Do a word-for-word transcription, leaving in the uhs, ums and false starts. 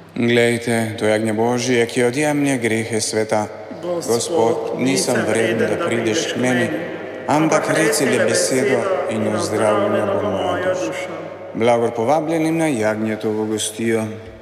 Glejte, to je jagnje Božje, ki odjemlje grehe sveta. Gospod, nisem vreden, da prideš k meni, ampak reci le besedo in ozdravljena bo moja duša. Blagor povabljenim na jagnjetovo gostijo.